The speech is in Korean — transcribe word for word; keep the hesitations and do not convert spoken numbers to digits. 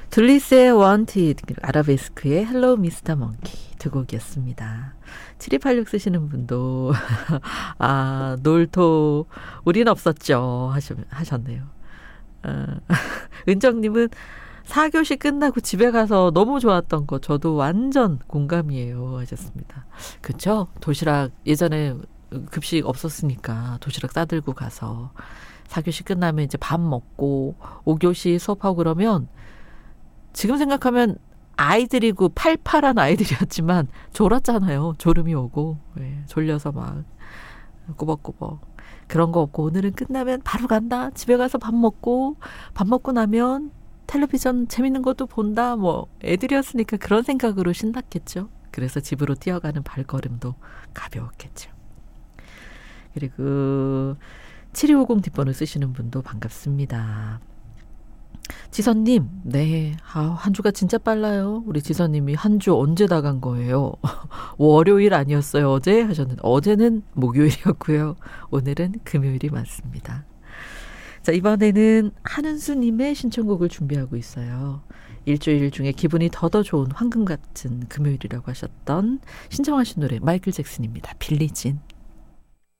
둘리스의 Wanted, 아라베스크의 Hello 미스터 Monkey 두 곡이었습니다. 칠이팔육 쓰시는 분도 아 놀토 우린 없었죠 하셨, 하셨네요. 어, 은정님은 사 교시 끝나고 집에 가서 너무 좋았던 거 저도 완전 공감이에요 하셨습니다. 그렇죠? 도시락 예전에 급식 없었으니까 도시락 싸들고 가서 사 교시 끝나면 이제 밥 먹고 오 교시 수업하고 그러면 지금 생각하면 아이들이고 팔팔한 아이들이었지만 졸았잖아요. 졸음이 오고 네, 졸려서 막 꾸벅꾸벅 그런 거 없고 오늘은 끝나면 바로 간다. 집에 가서 밥 먹고 밥 먹고 나면 텔레비전 재밌는 것도 본다. 뭐 애들이었으니까 그런 생각으로 신났겠죠. 그래서 집으로 뛰어가는 발걸음도 가벼웠겠죠. 그리고 칠이오공 뒷번호 쓰시는 분도 반갑습니다. 지선님, 네, 아, 한 주가 진짜 빨라요. 우리 지선님이 한 주 언제 다 간 거예요? 월요일 아니었어요, 어제? 하셨는데, 어제는 목요일이었고요. 오늘은 금요일이 맞습니다. 자, 이번에는 한은수님의 신청곡을 준비하고 있어요. 일주일 중에 기분이 더더 좋은 황금 같은 금요일이라고 하셨던 신청하신 노래 마이클 잭슨입니다. 빌리진.